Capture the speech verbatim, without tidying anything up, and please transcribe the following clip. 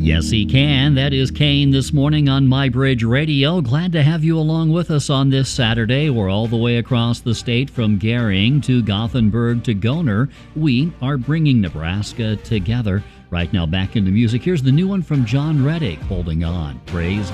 Yes, he can. That is Kane this morning on My Bridge Radio. Glad to have you along with us on this Saturday. We're all the way across the state from Gering to Gothenburg to Goner. We are bringing Nebraska together. Right now, back into music. Here's the new one from John Reddick, Holding On. Praise